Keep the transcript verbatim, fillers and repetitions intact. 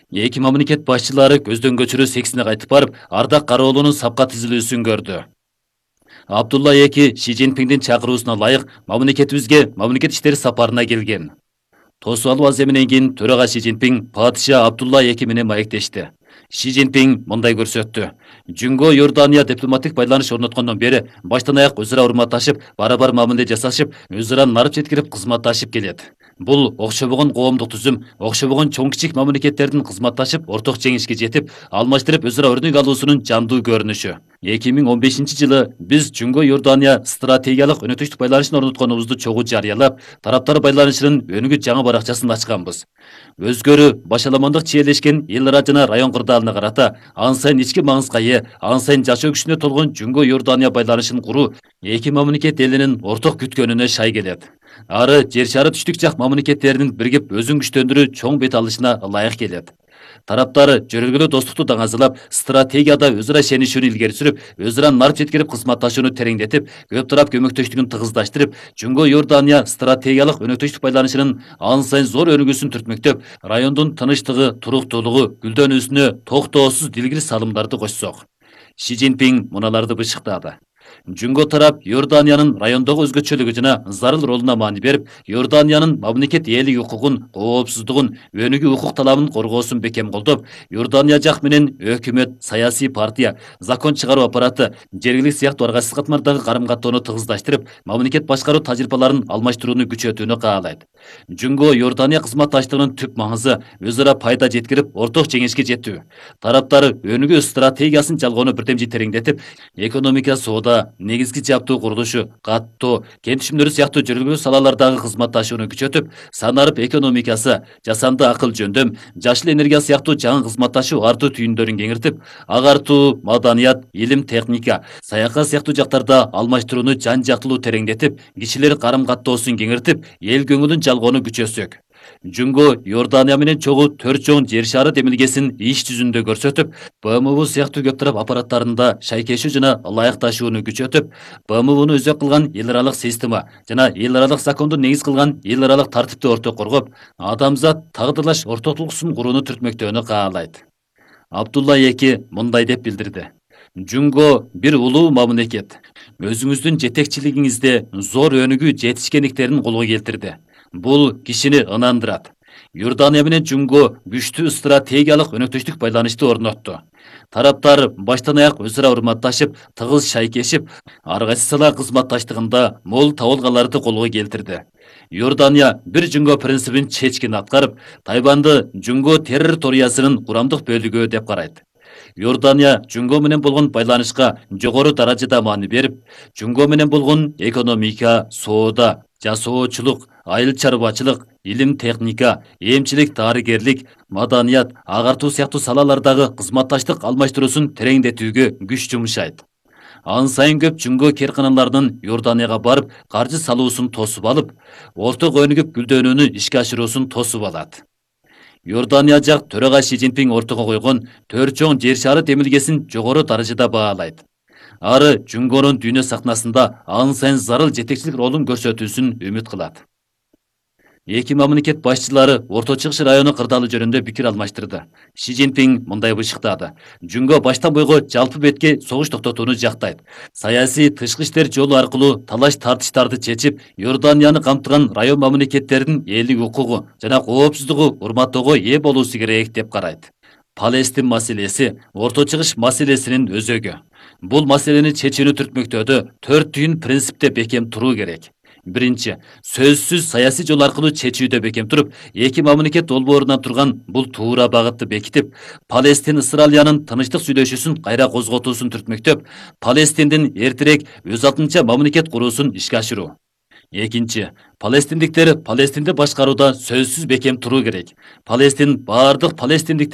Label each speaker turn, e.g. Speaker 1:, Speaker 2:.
Speaker 1: Эки мамлекет башчылары көздөн көчүрүү сексине кайтып барып, Ардак Кароолунун сапка тизилүүсүн көрдү. Абдулла эки Ши Цзиньпиңдин чакыруусуна ылайык мамлекетибизге мамлекет иштери сапарына келген. Тосуп алуу аземинен кийин төрага Ши Цзиньпиң падыша Абдулла эки менен маектешти. Ши Цзиньпиң мындай көрсөттү. Жүнгө Иордания дипломатик байланыш орноткондон бери баштан аяк өзара урматташып, бара-бар мамиле жасашып, өзара нарып жеткирип кызматташып келет. Бул окшобогон коомдук түзүм, окшобогон чоң-кичик мамлекеттердин кызматташып, орток жеңишке жетип, алмаштырып өзара өрнөк алуусунун жандуу көрүнүшү. эки миң он бешинчи жылы биз Жүнгө Иордания стратегиялык өнөктөштүк байланышын орнотконубузду чогуу жарыялап, тараптар байланышынын өнүгүү жаңы баракчасын ачканбыз. Өзгөрүү башаламандык чиелешкен эл ара жана район кырдаалына карата ан сайын ички маңызга ээ, ан сайын жашоо күчүнө толгон Жүнгө Иордания байланышын куруу эки мамлекет элинин орток күткөнүнө шай келет. Ары жер шары түштүк жак мамлекеттеринин биригип өзүн күчтөндүрүү чоң бет алышына ылайык келет. Тараптар жөрөлгөлүү достукту даңазалап, стратегияда өзара ишенишүүнү илгери сүрүп, өзара нарып жеткирип кызматташууну тереңдетип, көп тарап көмөктөштүгүн тыгыздаштырып, Жүнгө Иордания стратегиялык өнөктөштүк байланышынын ан сайын зор өнүгүүсүн түртмөктөп, райондун тынычтыгы, туруктуулугу, гүлдөнүүсүнө токтоосуз дилгири салымдарды кошсок. Ши Цзиньпиң муналарды бышыктады. Жүнгө тарап Иорданиянын райондогу өзгөчөлүгү жана зарыл ролуна маани берип, Иорданиянын мамлекет ээлик укугун, коопсуздугун, өнүгүү укук талабын коргоосун бекем колдоп, Иордания жак менен өкмөт, саясий партия, закон чыгаруу аппараты, жергилик сыяктуу аргасыз катмардагы карым-каттоону тыгыздаштырып, мамлекет башкаруу тажрыйбаларын алмаштырууну күчөтүүнү каалайт. Жүнгө Иордания кызматташтыгынын түп маңызы өзара пайда жеткирип, орток жеңишке жетүү. Тараптар өнүгүү стратегиясын жалгоону бирдемжи тереңдетип, экономика, соода, негизги жаптуу курулушу, каттоо, кен түшүмдөрү сыяктуу жөргөлүү салалардагы кызматташууну күчөтүп, санарып экономикасы, жасанды акыл жөндөм, жашыл энергия сыяктуу жаңы кызматташуу артуу түйүндөрүн кеңиртип, агартуу, маданият, илим, техника, саякат сыяктуу жактарда алмаштырууну жан жактылуу тереңдетип, кишилер карым-каттоосун кеңиртип, эл көңүлүн жалгоону күчөтсөк. Жүнгө Иордания менен чогуу төрт чоң жер шары демилгесин иш жүзүндө көрсөтүп, Б М В сыяктуу көп тарап аппараттарында шайкешүү жана ылайыкташууну күчөтүп, Б М Вну өзөк кылган эл аралык система жана эл аралык законду негиз кылган эл аралык тартипти орток коргоп, адамзат тагдырлаш ортоктугусун курууну түртмөктөөнү каалайт. Абдулла эки мындай деп билдирди. Жүнгө бир улуу мамлекет. Өзүңүздүн жетекчилигиңизде зор өнүгүү жетишкендиктерин колго келтирди. Бул кишини ынандырат. Иордания менен Жүнгө күчтүү стратегиялык өнөктөштүк байланышты орнотту. Тараптар баштан аяк өзара урматташып, тыгыз шайкешип, ар кайсы сала кызматташтыгында мол табылгаларды колго келтирди. Иордания бир Жүнгө принцибин чечкин аткарып, Тайванды Жүнгө территориясынын курамдык бөлүгү деп карайт. Иордания Жүнгө менен болгон байланышка жогору даражада маани берип, Жүнгө менен болгон экономика, соода, жасоочулук, айыл чарбачылык, илим, техника, эмчилик, дарыгерлик, маданият, агартуу сыяктуу салалардагы кызматташтык алмаштыруусун тереңдетүүгө күч жумшайт. Ан сайын көп Жүнгө керканаларынын Иорданияга барып, каржы салуусун тосуп алып, орток өнүгүп гүлдөнүүнү ишке ашыруусун тосуп алат. Иордания жак төрага Ши Цзиньпиң ортого койгон төрт чоң жер шары демилгесин жогору даражада баалайт. Ары Жүнгөнүн дүйнө сахнасында ан сайын зарыл жетекчилик ролун көрсөтүүсүн үмүт кылат. Эки мамлекет башчылары Орто Чыгыш району кырдаалы жөнүндө пикир алмаштырды. Ши Цзиньпиң мындай бышыктады. Жүнгө баштан бойго жалпы бетке согуш токтотууну жактайт. Саясий тышкы иштер жолу аркылуу талаш тартыштарды чечип, Иорданияны камтыган район мамлекеттердин элдик укугу жана коопсуздугу урматтоого ээ болуусу керек деп карайт. Палестин маселеси Орто Чыгыш маселесинин өзөгү. Бул маселени чечүүнү түртмөктөөдө төрт түйүн принципте бекем туруу керек. Биринчи, сөзсүз саясий жол аркылуу чечүүдө бекем туруп, эки мамлекет долбоорунан турган бул туура багытты бекитип, Палестин Израилянын тынычтык сүйлөшүүсүн кайра козготуусун түртмөктөп, Палестиндин эртерээк өз алдынча мамлекет куруусун ишке ашыруу. Экинчи, палестиндиктер Палестинди башкарууда сөзсүз бекем туруу керек. Палестин бардык палестиндик